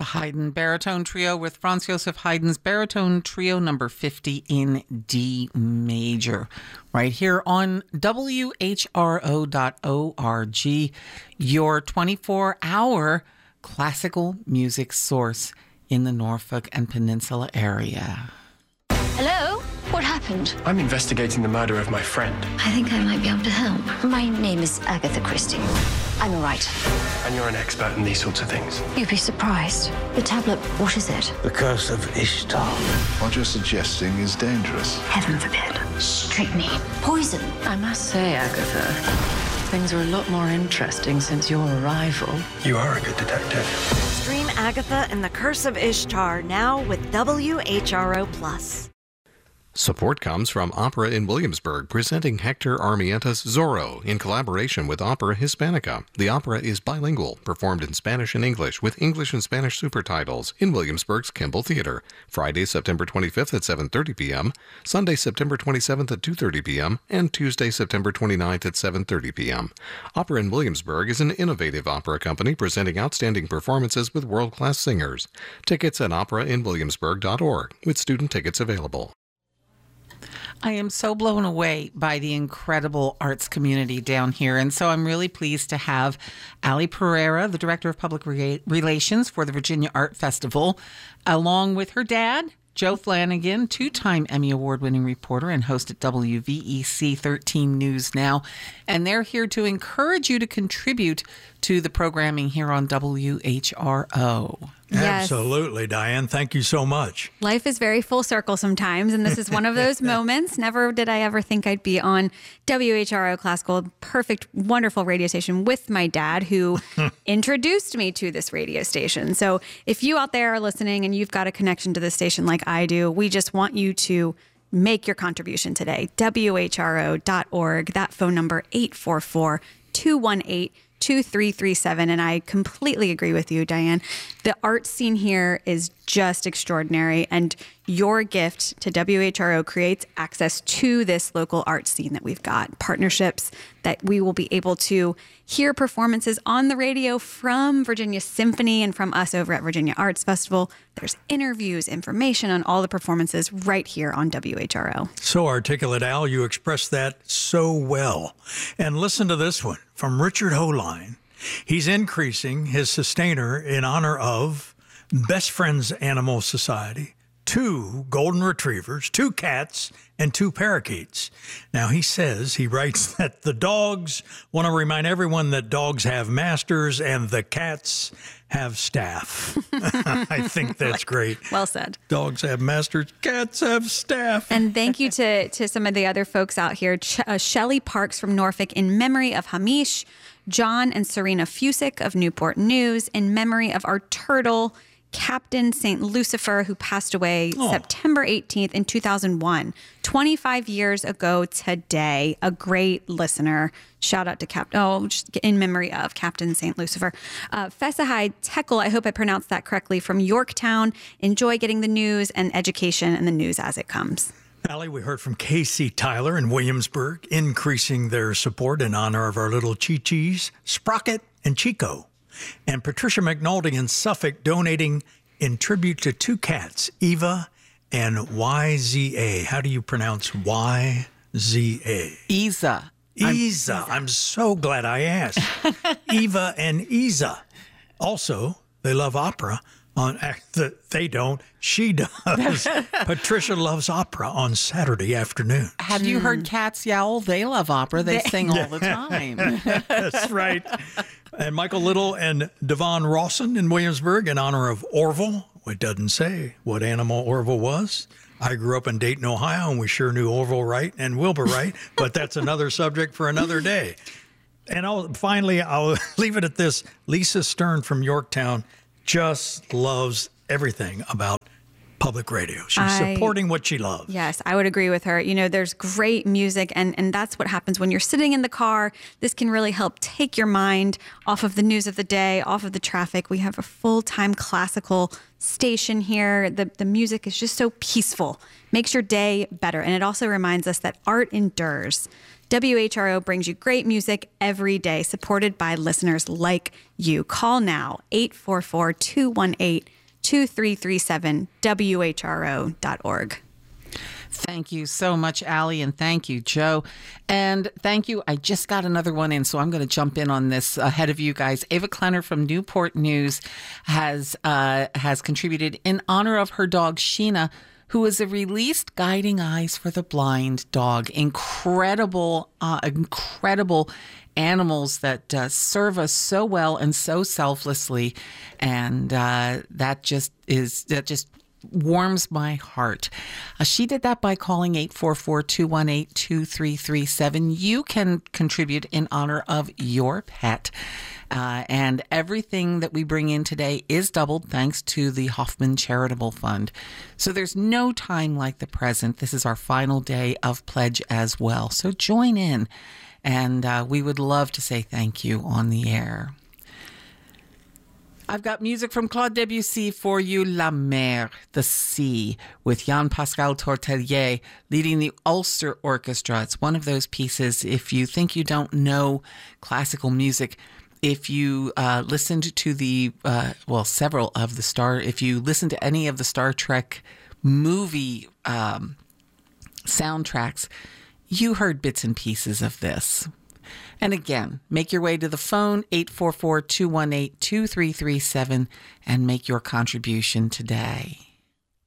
The Haydn Baritone Trio with Franz Joseph Haydn's Baritone Trio number 50 in D major. Right here on WHRO.org, your 24-hour classical music source in the Norfolk and Peninsula area. Hello? What happened? I'm investigating the murder of my friend. I think I might be able to help. My name is Agatha Christie. I'm a writer. And you're an expert in these sorts of things. You'd be surprised. The tablet, what is it? The Curse of Ishtar. What you're suggesting is dangerous. Heaven forbid. Strychnine. Poison. I must say, Agatha, things are a lot more interesting since your arrival. You are a good detective. Stream Agatha and the Curse of Ishtar now with WHRO+. Support comes from Opera in Williamsburg, presenting Hector Armienta's Zorro in collaboration with Opera Hispanica. The opera is bilingual, performed in Spanish and English, with English and Spanish supertitles in Williamsburg's Kimball Theater. Friday, September 25th at 7:30 p.m., Sunday, September 27th at 2:30 p.m., and Tuesday, September 29th at 7:30 p.m. Opera in Williamsburg is an innovative opera company presenting outstanding performances with world-class singers. Tickets at operainwilliamsburg.org, with student tickets available. I am so blown away by the incredible arts community down here. And so I'm really pleased to have Ali Pereira, the Director of Public Relations for the Virginia Art Festival, along with her dad, Joe Flanagan, two-time Emmy Award-winning reporter and host at WVEC 13 News Now. And they're here to encourage you to contribute to the programming here on WHRO. Yes. Absolutely, Diane. Thank you so much. Life is very full circle sometimes, and this is one of those moments. Never did I ever think I'd be on WHRO Classical, perfect, wonderful radio station with my dad, who introduced me to this radio station. So if you out there are listening and you've got a connection to this station like I do, we just want you to make your contribution today. WHRO.org, that phone number 844-218-2337. And I completely agree with you, Diane. The art scene here is just extraordinary, and your gift to WHRO creates access to this local art scene that we've got, partnerships that we will be able to hear performances on the radio from Virginia Symphony and from us over at Virginia Arts Festival. There's interviews, information on all the performances right here on WHRO. So articulate, Al. You expressed that so well. And listen to this one from Richard Holine. He's increasing his sustainer in honor of Best Friends Animal Society, 2 golden retrievers, 2 cats, and 2 parakeets. Now, he writes that the dogs want to remind everyone that dogs have masters and the cats have staff. I think that's great. Well said. Dogs have masters, cats have staff. And thank you to some of the other folks out here. Shelley Parks from Norfolk, in memory of Hamish. John and Serena Fusick of Newport News, in memory of our turtle, Captain St. Lucifer, who passed away September 18th in 2001, 25 years ago today. A great listener. Shout out to just in memory of Captain St. Lucifer. Fesahide Tekel, I hope I pronounced that correctly, from Yorktown. Enjoy getting the news and education and the news as it comes. Allie, we heard from Casey Tyler in Williamsburg, increasing their support in honor of our little Chi-Chis, Sprocket and Chico. And Patricia McNulty in Suffolk donating in tribute to 2 cats, Eva and YZA. How do you pronounce YZA? Isa. Isa. I'm so glad I asked. Eva and Isa. Also, they love opera. They don't. She does. Patricia loves opera on Saturday afternoon. Have you heard cats yowl? They love opera. They sing all the time. That's right. And Michael Little and Devon Rawson in Williamsburg in honor of Orville. It doesn't say what animal Orville was. I grew up in Dayton, Ohio, and we sure knew Orville Wright and Wilbur Wright, but that's another subject for another day. And I'll leave it at this. Lisa Stern from Yorktown just loves everything about public radio. She's supporting what she loves. Yes, I would agree with her. You know, there's great music, and that's what happens when you're sitting in the car. This can really help take your mind off of the news of the day, off of the traffic. We have a full-time classical station here. The music is just so peaceful. Makes your day better. And it also reminds us that art endures. WHRO brings you great music every day, supported by listeners like you. Call now, 844-218-2337, WHRO.org. Thank you so much, Allie, and thank you, Joe. And thank you. I just got another one in, so I'm going to jump in on this ahead of you guys. Ava Klenner from Newport News has contributed in honor of her dog, Sheena, who is a released Guiding Eyes for the Blind dog. Incredible animals that serve us so well and so selflessly. And that just warms my heart. She did that by calling 844-218-2337. You can contribute in honor of your pet. And everything that we bring in today is doubled thanks to the Hoffman Charitable Fund. So there's no time like the present. This is our final day of pledge as well. So join in, and we would love to say thank you on the air. I've got music from Claude Debussy for you, La Mer, the sea, with Jean-Pascal Tortelier leading the Ulster Orchestra. It's one of those pieces, if you think you don't know classical music, if you listened to several of the if you listen to any of the Star Trek movie soundtracks, you heard bits and pieces of this. And again, make your way to the phone, 844-218-2337, and make your contribution today.